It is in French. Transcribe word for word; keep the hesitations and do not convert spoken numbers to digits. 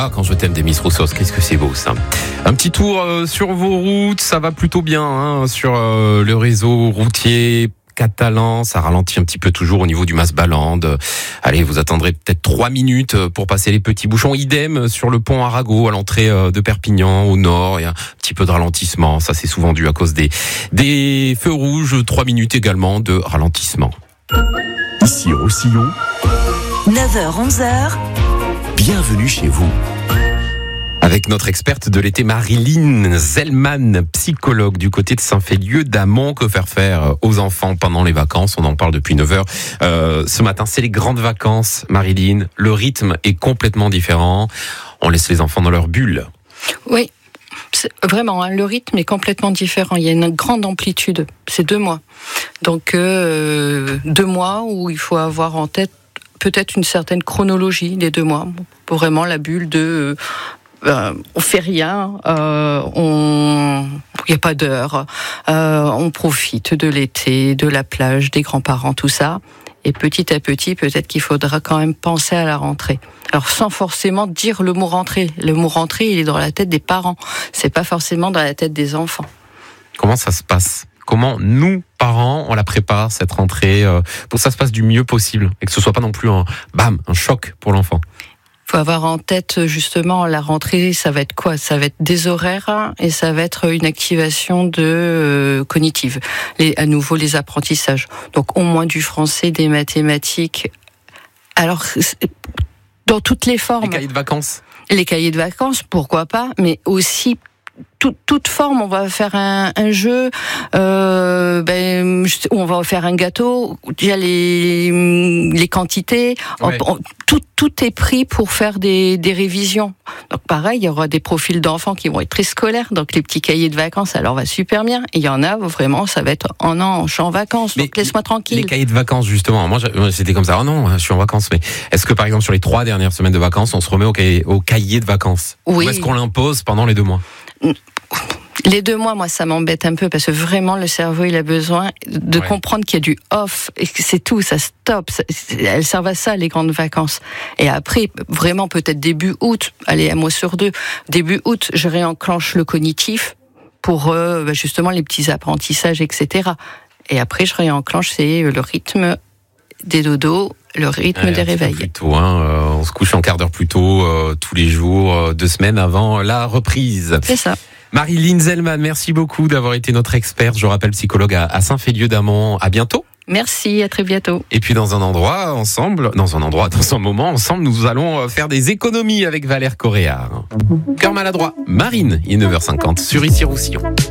Ah, quand je t'aime des Miss Roussos, qu'est-ce que c'est beau ça. Un petit tour euh, sur vos routes, ça va plutôt bien hein, sur euh, le réseau routier catalan, ça ralentit un petit peu toujours au niveau du Mas-Balande. Allez, vous attendrez peut-être trois minutes pour passer les petits bouchons. Idem sur le pont Arago à l'entrée de Perpignan au nord, il y a un petit peu de ralentissement. Ça, c'est souvent dû à cause des, des feux rouges. Trois minutes également de ralentissement. Ici Roussillon, neuf heures onze heures. Bienvenue chez vous. Avec notre experte de l'été, Marilyn Zellman, psychologue du côté de Saint-Féliu-d'Amont. Que faire faire aux enfants pendant les vacances? On en parle depuis neuf heures. Euh, ce matin, c'est les grandes vacances, Marilyn. Le rythme est complètement différent. On laisse les enfants dans leur bulle. Oui, c'est vraiment, hein, le rythme est complètement différent. Il y a une grande amplitude. C'est deux mois. Donc, euh, deux mois où il faut avoir en tête peut-être une certaine chronologie des deux mois. Pour vraiment la bulle de... Euh, Euh, on fait rien, euh, on, il n'y a pas d'heure, euh, on profite de l'été, de la plage, des grands-parents, tout ça. Et petit à petit, peut-être qu'il faudra quand même penser à la rentrée. Alors, sans forcément dire le mot rentrée. Le mot rentrée, il est dans la tête des parents. C'est pas forcément dans la tête des enfants. Comment ça se passe? Comment nous, parents, on la prépare, cette rentrée, euh, pour que ça se passe du mieux possible et que ce soit pas non plus un bam, un choc pour l'enfant? Il faut avoir en tête justement la rentrée, ça va être quoi? Ça va être des horaires et ça va être une activation de euh, cognitive. Les, à nouveau les apprentissages. Donc au moins du français, des mathématiques. Alors dans toutes les formes. Les cahiers de vacances. Les cahiers de vacances, pourquoi pas, mais aussi toute, toute forme. On va faire un, un jeu, euh, ben, on va faire un gâteau. Il y a les, les quantités. Ouais. On, on, tout, tout est pris pour faire des, des révisions. Donc pareil, il y aura des profils d'enfants qui vont être très scolaires. Donc les petits cahiers de vacances, ça leur va super bien. Et il y en a vraiment, ça va être en an, je suis en vacances. Donc laisse-moi tranquille. Les cahiers de vacances, justement. Moi, c'était comme ça. Oh non, je suis en vacances. Mais est-ce que par exemple sur les trois dernières semaines de vacances, on se remet au cahier, au cahier de vacances? Oui. Ou est-ce qu'on l'impose pendant les deux mois? Les deux mois, moi, ça m'embête un peu parce que vraiment, le cerveau, il a besoin de ouais. comprendre qu'il y a du off et que c'est tout, ça stoppe. Ça, elles servent à ça, les grandes vacances. Et après, vraiment, peut-être début août, allez, un mois sur deux, début août, je réenclenche le cognitif pour euh, justement les petits apprentissages, et cetera. Et après, je réenclenche, c'est le rythme des dodos, le rythme ouais, des réveils. Plus tôt, hein, euh, on se couche un quart d'heure plus tôt euh, tous les jours, euh, deux semaines avant la reprise. C'est ça. Marilyn Zellman, merci beaucoup d'avoir été notre experte. Je rappelle, psychologue à, à Saint-Féliu-d'Amont. À bientôt. Merci, à très bientôt. Et puis dans un endroit ensemble, dans un endroit, dans un moment ensemble, nous allons faire des économies avec Valère Coréard. Cœur maladroit, Marine, il est neuf heures cinquante sur Ici Roussillon.